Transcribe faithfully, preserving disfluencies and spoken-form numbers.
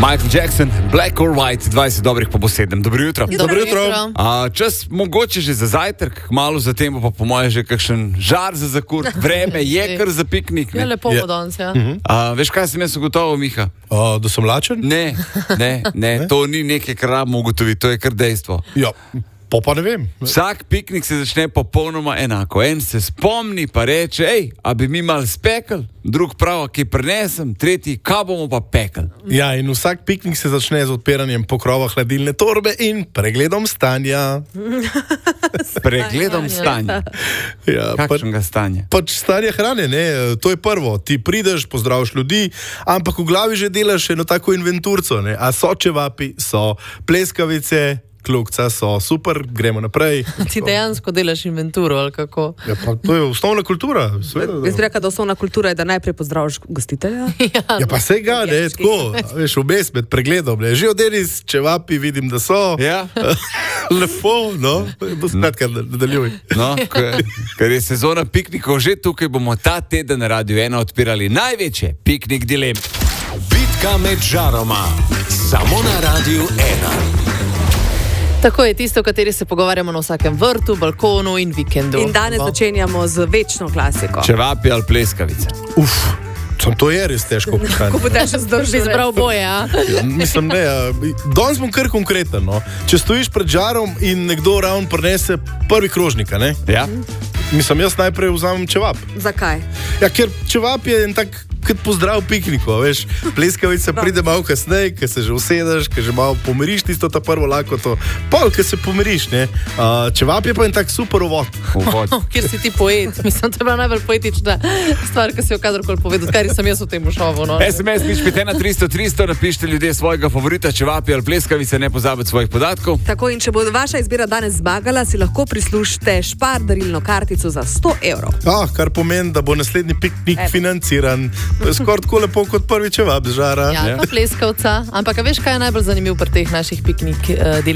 Michael Jackson, Black or White, dvajset dobrih po sedem. Dobro jutro. Dobro jutro. A, čas mogoče že za zajtrk, malo zatem pa po moje že kakšen žar za zakur. Vreme je kar za piknik. Je lepo Je. bo danes, ja. A, veš, kaj sem jaz ugotovil, Miha? O, da sem lačen? Ne, ne, ne, to ni nekaj, kar rabimo ugotoviti, to je kar dejstvo. Ja, pa pa ne vem. Vsak piknik se začne popolnoma enako. En se spomni pa reče, hej, a bi mi mal spekel, drug prav, ki prinesem, tretji, kaj bomo pa pekel. Ja, in vsak piknik se začne z odpiranjem pokrova hladilne torbe in pregledom stanja. Pregledom stanja. Ja, pa, Kakšnega stanja? pač stanje hrane, ne, to je prvo. Ti prideš, pozdraviš ljudi, ampak v glavi že delaš eno tako inventurco, ne, a so čevapi, so pleskavice, klukca so, super, gremo naprej. Ti dejansko delaš inventuro, ali kako? Ja, pa to je osnovna kultura. Seveda. Jaz bi rekla, da osnovna kultura je, da najprej pozdraviš gostitelja. Ja, pa se ga, ne, tako, veš, vmes med pregledom, ne, že odeli s čevapi, vidim, da so. Ja? Lepo, no, skratka, nadaljuj. No, ker, ker je sezona piknikov že tukaj, bomo ta teden na Radiu ena odpirali največje piknik dilem. Bitka med žaroma. Samo na Radiu ena. Tako je tisto, o kateri se pogovarjamo na vsakem vrtu, balkonu in vikendu. In danes No. začenjamo z večno klasiko. Čevapi ali pleskavice. Uf, sem to je res težko Ko vprašanje. bo težko Bi zdržati. izbral boje, a? Ja, mislim, ne, ja, danes bom kar konkreten, no. Če stojiš pred žarom in nekdo ravno prinese prvi krožnik, ne? Ja? Mislim, jaz najprej vzamem čevap. Zakaj? Ja, ker čevap je en tak, kot pozdrav pikniku, veš. Pleskavica pride malo kasneje, ker se že usedeš, ker že malo pomiriš tisto ta prvo lakoto. Pol, ker se pomiriš, ne. Uh, čevap je pa en tak super uvod. Uvod. Kjer si ti poet. Mislim, to je bila najbolj poetična stvar, ki si jo kadarkoli povedal, kar sem jaz v tem šovu. No. es em es nič pet ena tristo tristo, napišite ljudje svojega favorita, čevapi ali pleskavice, ne pozabite svojih podatkov. Tako, in če bo vaša izbira danes zmagala, si lahko prislužite Spar darilno kartico za sto evrov. Ah, kar pomeni, da bo naslednji piknik Evo. financiran. To je skoraj tako lepo kot prvi čevap z žara. Ja, pa pleskavca. Ampak a veš, kaj je najbolj zanimivo pri teh naših piknik uh,